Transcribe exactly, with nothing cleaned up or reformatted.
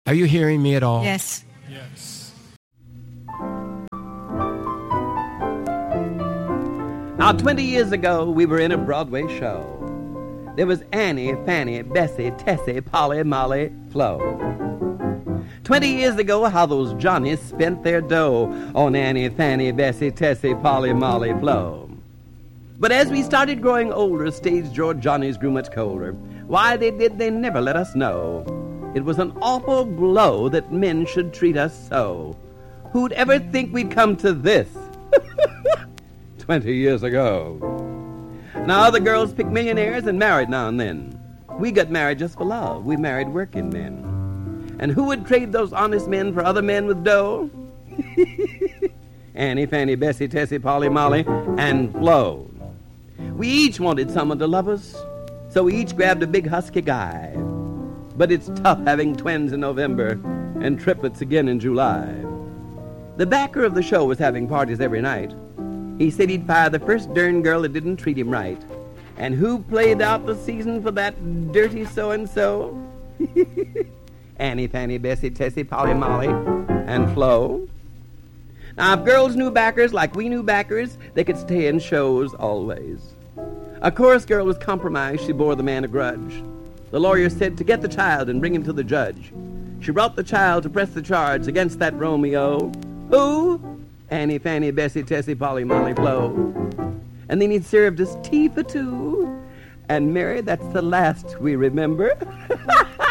Are you hearing me at all? Yes. Yes. Now, twenty years ago, we were in a Broadway show. There was Annie, Fanny, Bessie, Tessie, Polly, Molly, Flo. Twenty years ago, how those Johnnies spent their dough on Annie, Fanny, Bessie, Tessie, Polly, Molly, Flo. But as we started growing older, stage door Johnnies grew much colder. Why they did, they never let us know. It was an awful blow that men should treat us so. Who'd ever think we'd come to this? Twenty years ago. Now other girls pick millionaires and married now and then. We got married just for love. We married working men. And who would trade those honest men for other men with dough? Annie, Fanny, Bessie, Tessie, Polly, Molly, and Flo. We each wanted someone to love us, so we each grabbed a big husky guy. But it's tough having twins in November and triplets again in July. The backer of the show was having parties every night. He said he'd fire the first darn girl that didn't treat him right. And who played out the season for that dirty so-and-so? Annie, Fanny, Bessie, Tessie, Polly, Molly, and Flo. Now, if girls knew backers like we knew backers, they could stay in shows always. A chorus girl was compromised. She bore the man a grudge. The lawyer said to get the child and bring him to the judge. She brought the child to press the charge against that Romeo. Who? Annie, Fanny, Bessie, Tessie, Polly, Molly, Flo. And then he'd served us tea for two. And Mary, that's the last we remember.